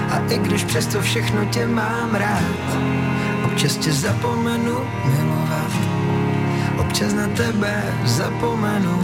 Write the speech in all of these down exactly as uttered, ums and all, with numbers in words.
A i když přesto všechno tě mám rád, občas tě zapomenu milovat, občas na tebe zapomenu.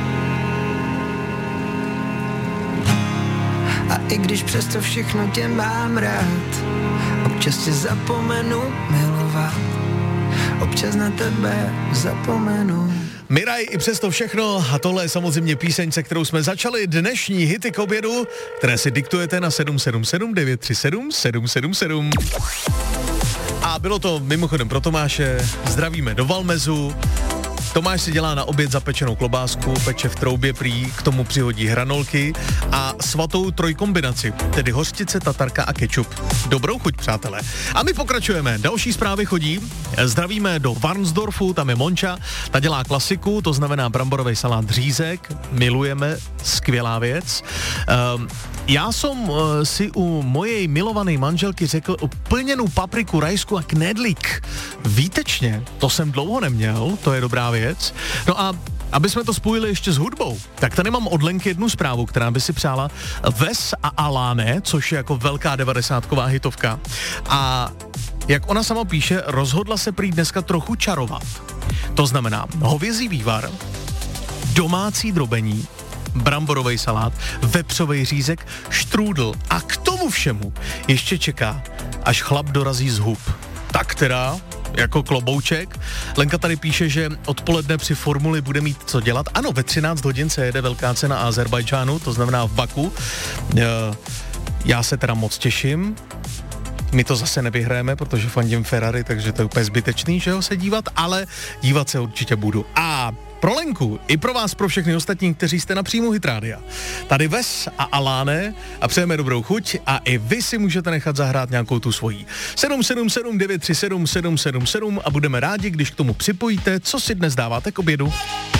A i když přesto všechno tě mám rád, občas tě zapomenu milovat, občas na tebe zapomenu. Miraj, i přesto všechno, a tohle je samozřejmě píseň, se kterou jsme začali dnešní hity k obědu, které si diktujete na sedm sedm sedm devět tři sedm sedm sedm sedm. A bylo to mimochodem pro Tomáše, zdravíme do Valmezu. Tomáš si dělá na oběd zapečenou klobásku, peče v troubě prý, k tomu přihodí hranolky a svatou trojkombinaci, tedy hořčice, tatarka a kečup. Dobrou chuť, přátelé. A my pokračujeme, další zprávy chodí. Zdravíme do Varnsdorfu, tam je Monča, ta dělá klasiku, to znamená bramborový salát řízek, milujeme, skvělá věc. Um, Já som uh, si u mojej milovanej manželky řekl plněnou papriku, rajsku a knedlík. Výtečně, to jsem dlouho neměl, to je dobrá věc. No a aby jsme to spojili ještě s hudbou, tak tady mám od Lenky jednu zprávu, která by si přála Ves a Aláne, což je jako velká devadesátková hitovka. A jak ona sama píše, rozhodla se prý dneska trochu čarovat. To znamená hovězí vývar, domácí drobení, bramborový salát, vepřový řízek, štrůdl a k tomu všemu ještě čeká, až chlap dorazí z hub. Tak teda, jako klobouček. Lenka tady píše, že odpoledne při formuli bude mít co dělat. Ano, ve třináct hodin se jede velká cena Azerbajdžánu, to znamená v Baku. Já se teda moc těším. My to zase nevyhrajeme, protože fandím Ferrari, takže to je úplně zbytečný, že ho se dívat, ale dívat se určitě budu. A pro Lenku, i pro vás, pro všechny ostatní, kteří jste na příjmu Hit Rádia. Tady Ves a Aláne a přejeme dobrou chuť a i vy si můžete nechat zahrát nějakou tu svojí. sedm sedm sedm devět tři sedm sedm sedm sedm a budeme rádi, když k tomu připojíte, co si dnes dáváte k obědu.